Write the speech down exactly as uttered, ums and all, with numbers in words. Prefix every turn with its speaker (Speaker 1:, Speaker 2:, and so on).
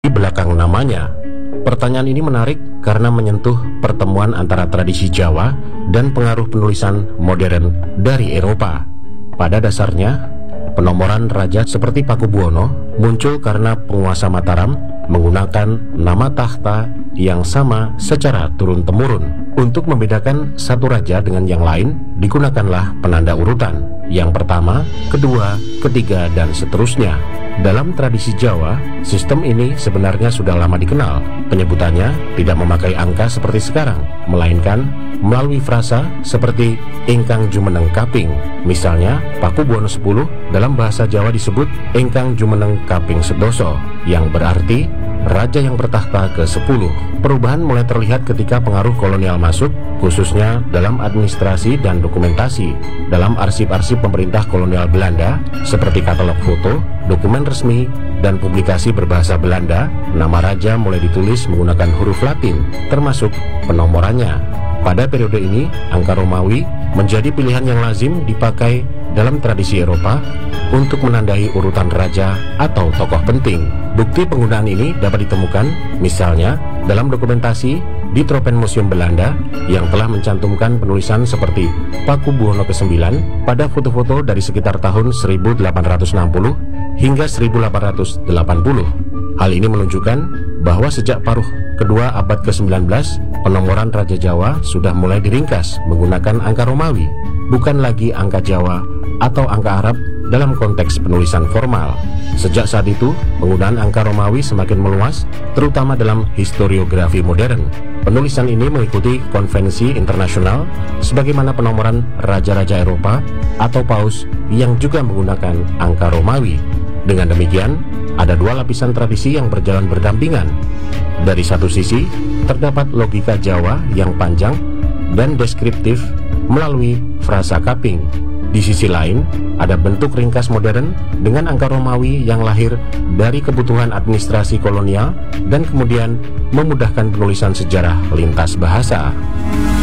Speaker 1: di belakang namanya. Pertanyaan ini menarik karena menyentuh pertemuan antara tradisi Jawa dan pengaruh penulisan modern dari Eropa. Pada dasarnya, penomoran raja seperti Pakubuwono muncul karena penguasa Mataram menggunakan nama takhta yang sama secara turun-temurun. Untuk membedakan satu raja dengan yang lain, digunakanlah penanda urutan. Yang pertama, kedua, ketiga, dan seterusnya. Dalam tradisi Jawa, sistem ini sebenarnya sudah lama dikenal. Penyebutannya tidak memakai angka seperti sekarang, melainkan melalui frasa seperti ingkang jumeneng kaping. Misalnya, Pakubuwono sepuluh dalam bahasa Jawa disebut ingkang jumeneng kaping sedoso, yang berarti raja yang bertakhta ke sepuluh. Perubahan mulai terlihat ketika pengaruh kolonial masuk, khususnya dalam administrasi dan dokumentasi. Dalam arsip-arsip pemerintah kolonial Belanda, seperti katalog foto, dokumen resmi, dan publikasi berbahasa Belanda, nama raja mulai ditulis menggunakan huruf Latin, termasuk penomorannya. Pada periode ini, angka Romawi menjadi pilihan yang lazim dipakai dalam tradisi Eropa untuk menandai urutan raja atau tokoh penting. Bukti penggunaan ini dapat ditemukan misalnya dalam dokumentasi di Tropenmuseum Belanda yang telah mencantumkan penulisan seperti Pakubuwono kesembilan pada foto-foto dari sekitar tahun seribu delapan ratus enam puluh hingga seribu delapan ratus delapan puluh. Hal ini menunjukkan bahwa sejak paruh kedua abad ke sembilan belas, penomoran Raja Jawa sudah mulai diringkas menggunakan angka Romawi, bukan lagi angka Jawa atau angka Arab dalam konteks penulisan formal. Sejak saat itu, penggunaan angka Romawi semakin meluas, terutama dalam historiografi modern. Penulisan ini mengikuti konvensi internasional sebagaimana penomoran raja-raja Eropa atau paus yang juga menggunakan angka Romawi. Dengan demikian, ada dua lapisan tradisi yang berjalan berdampingan. Dari satu sisi, terdapat logika Jawa yang panjang dan deskriptif melalui frasa kaping. Di sisi lain, ada bentuk ringkas modern dengan angka Romawi yang lahir dari kebutuhan administrasi kolonial dan kemudian memudahkan penulisan sejarah lintas bahasa.